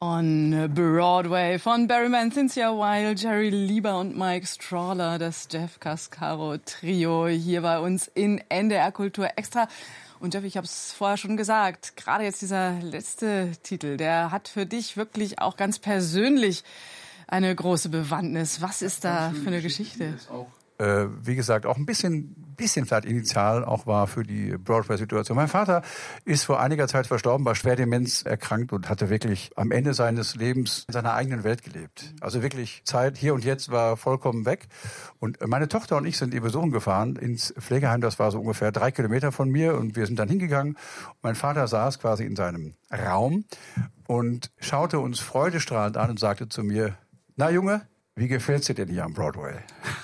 On Broadway von Barry Mann, Cynthia Weil, Jerry Lieber und Mike Strawler, das Jeff Cascaro Trio hier bei uns in NDR Kultur Extra. Und Jeff, ich habe es vorher schon gesagt, gerade jetzt dieser letzte Titel, der hat für dich wirklich auch ganz persönlich eine große Bewandtnis. Was ist da für eine Geschichte? Wie gesagt, auch ein bisschen vielleicht initial auch war für die Broadway-Situation. Mein Vater ist vor einiger Zeit verstorben, war schwer Demenz erkrankt und hatte wirklich am Ende seines Lebens in seiner eigenen Welt gelebt. Also wirklich Zeit hier und jetzt war vollkommen weg. Und meine Tochter und ich sind ihn besuchen gefahren ins Pflegeheim. Das war so ungefähr 3 Kilometer von mir und wir sind dann hingegangen. Mein Vater saß quasi in seinem Raum und schaute uns freudestrahlend an und sagte zu mir: Na Junge, wie gefällt's dir denn hier am Broadway?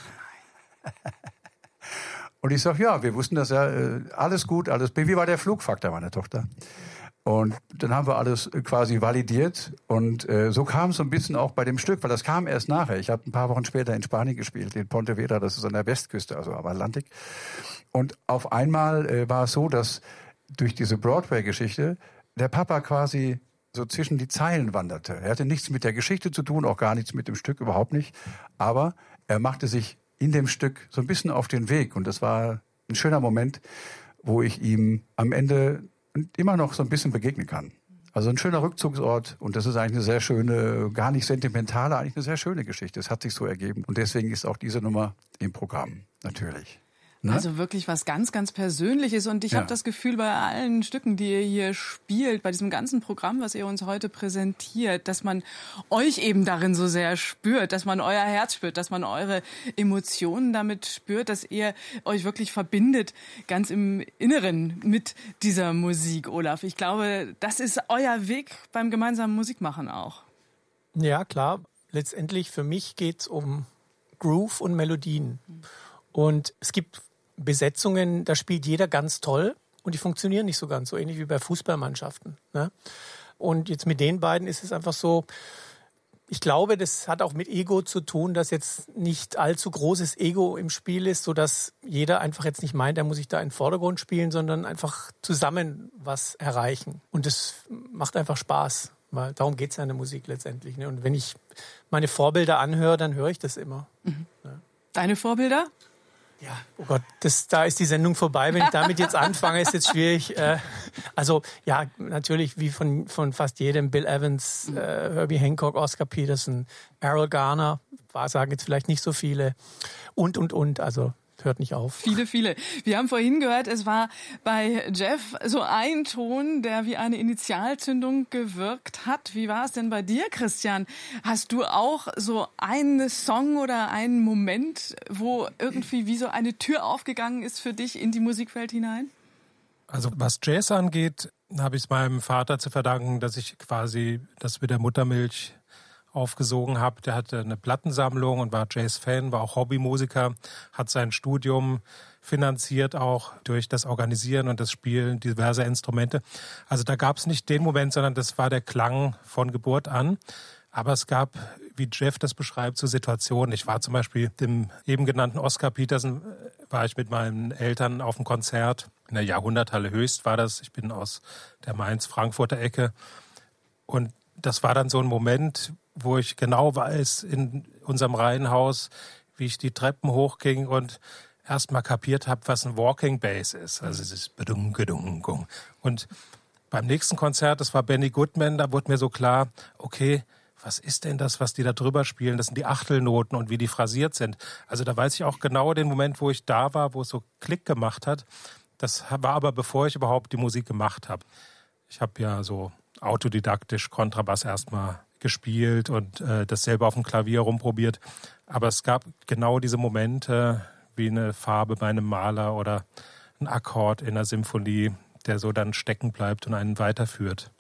Und ich sage, ja, wir wussten das ja, alles gut, alles. Wie war der Flugfaktor meiner Tochter? Und dann haben wir alles quasi validiert. Und so kam es so ein bisschen auch bei dem Stück, weil das kam erst nachher. Ich habe ein paar Wochen später in Spanien gespielt, in Pontevedra, das ist an der Westküste, also am Atlantik. Und auf einmal war es so, dass durch diese Broadway-Geschichte der Papa quasi so zwischen die Zeilen wanderte. Er hatte nichts mit der Geschichte zu tun, auch gar nichts mit dem Stück, überhaupt nicht. Aber er machte sich in dem Stück so ein bisschen auf den Weg. Und das war ein schöner Moment, wo ich ihm am Ende immer noch so ein bisschen begegnen kann. Also ein schöner Rückzugsort. Und das ist eigentlich eine sehr schöne, gar nicht sentimentale, eigentlich eine sehr schöne Geschichte. Es hat sich so ergeben. Und deswegen ist auch diese Nummer im Programm, natürlich. Ne? Also wirklich was ganz, ganz Persönliches. Und ich habe das Gefühl, bei allen Stücken, die ihr hier spielt, bei diesem ganzen Programm, was ihr uns heute präsentiert, dass man euch eben darin so sehr spürt, dass man euer Herz spürt, dass man eure Emotionen damit spürt, dass ihr euch wirklich verbindet, ganz im Inneren mit dieser Musik, Olaf. Ich glaube, das ist euer Weg beim gemeinsamen Musikmachen auch. Ja, klar. Letztendlich für mich geht's um Groove und Melodien. Und es gibt Besetzungen, da spielt jeder ganz toll und die funktionieren nicht so ganz, so ähnlich wie bei Fußballmannschaften. Ne? Und jetzt mit den beiden ist es einfach so, ich glaube, das hat auch mit Ego zu tun, dass jetzt nicht allzu großes Ego im Spiel ist, sodass jeder einfach jetzt nicht meint, er muss sich da in den Vordergrund spielen, sondern einfach zusammen was erreichen. Und das macht einfach Spaß, weil darum geht es ja in der Musik letztendlich. Ne? Und wenn ich meine Vorbilder anhöre, dann höre ich das immer. Mhm. Ne? Deine Vorbilder? Ja, oh Gott, da ist die Sendung vorbei. Wenn ich damit jetzt anfange, ist jetzt schwierig. Also ja, natürlich wie von fast jedem, Bill Evans, Herbie Hancock, Oscar Peterson, Errol Garner, sagen jetzt vielleicht nicht so viele und, also hört nicht auf. Viele. Wir haben vorhin gehört, es war bei Jeff so ein Ton, der wie eine Initialzündung gewirkt hat. Wie war es denn bei dir, Christian? Hast du auch so einen Song oder einen Moment, wo irgendwie wie so eine Tür aufgegangen ist für dich in die Musikwelt hinein? Also was Jazz angeht, habe ich es meinem Vater zu verdanken, dass ich quasi das mit der Muttermilch aufgesogen habe. Der hatte eine Plattensammlung und war Jazz-Fan, war auch Hobbymusiker, hat sein Studium finanziert auch durch das Organisieren und das Spielen diverser Instrumente. Also da gab es nicht den Moment, sondern das war der Klang von Geburt an. Aber es gab, wie Jeff das beschreibt, so Situationen. Ich war zum Beispiel dem eben genannten Oscar Peterson, war ich mit meinen Eltern auf einem Konzert. In der Jahrhunderthalle Höchst war das. Ich bin aus der Mainz-Frankfurter Ecke. Und das war dann so ein Moment, wo ich genau weiß, in unserem Reihenhaus, wie ich die Treppen hochging und erst mal kapiert habe, was ein Walking Bass ist. Also es ist bedung. Und beim nächsten Konzert, das war Benny Goodman, da wurde mir so klar, okay, was ist denn das, was die da drüber spielen? Das sind die Achtelnoten und wie die phrasiert sind. Also da weiß ich auch genau den Moment, wo ich da war, wo es so Klick gemacht hat. Das war aber, bevor ich überhaupt die Musik gemacht habe. Ich habe ja so autodidaktisch Kontrabass erstmal gespielt und das selber auf dem Klavier rumprobiert. Aber es gab genau diese Momente, wie eine Farbe bei einem Maler oder ein Akkord in einer Symphonie, der so dann stecken bleibt und einen weiterführt.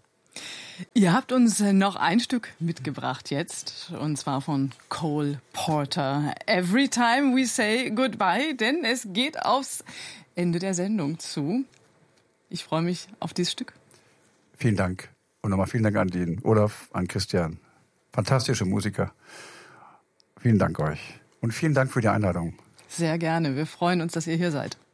Ihr habt uns noch ein Stück mitgebracht jetzt, und zwar von Cole Porter. Every time we say goodbye, denn es geht aufs Ende der Sendung zu. Ich freue mich auf dieses Stück. Vielen Dank. Und nochmal vielen Dank an den Olaf, an Christian. Fantastische Musiker. Vielen Dank euch. Und vielen Dank für die Einladung. Sehr gerne. Wir freuen uns, dass ihr hier seid.